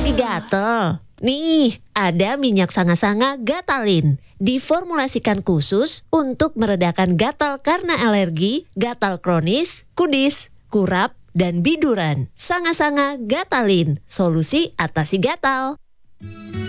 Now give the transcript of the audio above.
Lagi gatel? Nih, ada minyak sanga-sanga Gatalin. Diformulasikan khusus untuk meredakan gatal karena alergi, gatal kronis, kudis, kurap, dan biduran. Sanga-sanga Gatalin, solusi atasi gatal.